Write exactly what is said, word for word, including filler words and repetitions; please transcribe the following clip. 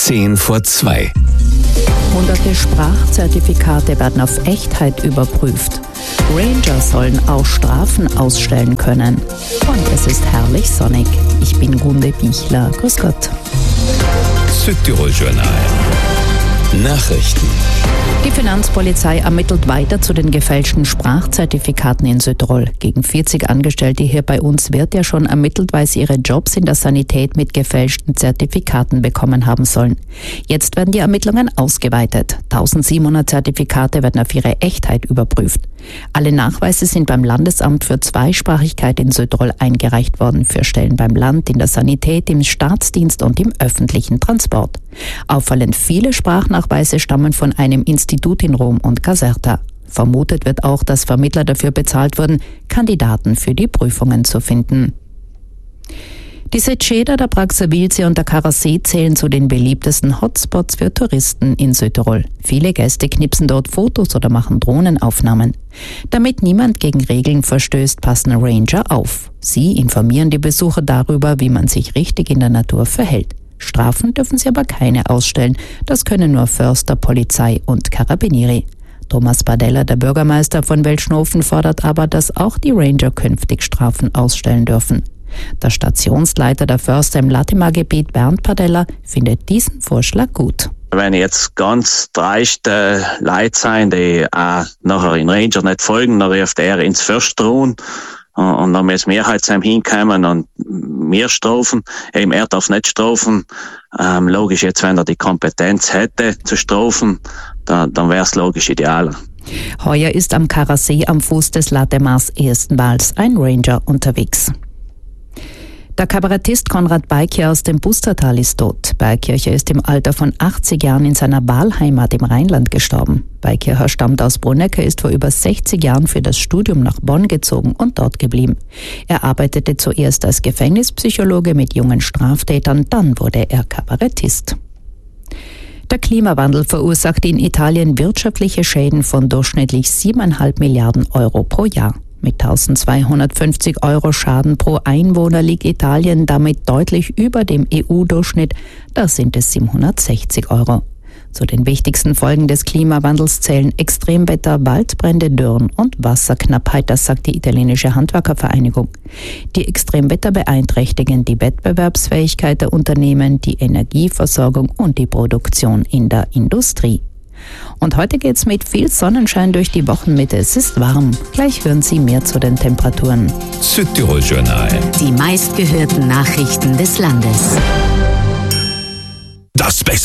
Zehn vor zwei. Hunderte Sprachzertifikate werden auf Echtheit überprüft. Ranger sollen auch Strafen ausstellen können. Und es ist herrlich sonnig. Ich bin Gunde Bichler. Grüß Gott. Südtirol Journal. Nachrichten. Die Finanzpolizei ermittelt weiter zu den gefälschten Sprachzertifikaten in Südtirol. Gegen vierzig Angestellte hier bei uns wird ja schon ermittelt, weil sie ihre Jobs in der Sanität mit gefälschten Zertifikaten bekommen haben sollen. Jetzt werden die Ermittlungen ausgeweitet. eintausendsiebenhundert Zertifikate werden auf ihre Echtheit überprüft. Alle Nachweise sind beim Landesamt für Zweisprachigkeit in Südtirol eingereicht worden, für Stellen beim Land, in der Sanität, im Staatsdienst und im öffentlichen Transport. Auffallend viele Sprachnachweise stammen von einem Institut in Rom und Caserta. Vermutet wird auch, dass Vermittler dafür bezahlt wurden, Kandidaten für die Prüfungen zu finden. Die Seceda, der Praxavilsee und der Karasee zählen zu den beliebtesten Hotspots für Touristen in Südtirol. Viele Gäste knipsen dort Fotos oder machen Drohnenaufnahmen. Damit niemand gegen Regeln verstößt, passen Ranger auf. Sie informieren die Besucher darüber, wie man sich richtig in der Natur verhält. Strafen dürfen sie aber keine ausstellen. Das können nur Förster, Polizei und Carabinieri. Thomas Badella, der Bürgermeister von Welschnofen, fordert aber, dass auch die Ranger künftig Strafen ausstellen dürfen. Der Stationsleiter der Förster im Latima-Gebiet, Bernd Padella, findet diesen Vorschlag gut. Wenn jetzt ganz dreiste Leute sein, die auch nachher in Ranger nicht folgen, dann wirft er ins Försterun und dann muss Mehrheitsheim hinkommen und mehr strafen. Eben, er darf nicht strafen. Ähm, logisch, jetzt, wenn er die Kompetenz hätte zu strafen, dann, dann wäre es logisch idealer. Heuer ist am Karasee am Fuß des Latimas erstmals ein Ranger unterwegs. Der Kabarettist Konrad Beikircher aus dem Bustertal ist tot. Beikircher ist im Alter von achtzig Jahren in seiner Wahlheimat im Rheinland gestorben. Beikircher stammt aus Brunegg, ist vor über sechzig Jahren für das Studium nach Bonn gezogen und dort geblieben. Er arbeitete zuerst als Gefängnispsychologe mit jungen Straftätern, dann wurde er Kabarettist. Der Klimawandel verursacht in Italien wirtschaftliche Schäden von durchschnittlich siebeneinhalb Milliarden Euro pro Jahr. Mit eintausendzweihundertfünfzig Euro Schaden pro Einwohner liegt Italien damit deutlich über dem E U-Durchschnitt, da sind es siebenhundertsechzig Euro. Zu den wichtigsten Folgen des Klimawandels zählen Extremwetter, Waldbrände, Dürren und Wasserknappheit, das sagt die italienische Handwerkervereinigung. Die Extremwetter beeinträchtigen die Wettbewerbsfähigkeit der Unternehmen, die Energieversorgung und die Produktion in der Industrie. Und heute geht's mit viel Sonnenschein durch die Wochenmitte. Es ist warm. Gleich hören Sie mehr zu den Temperaturen. Südtirol Journal. Die meistgehörten Nachrichten des Landes. Das Beste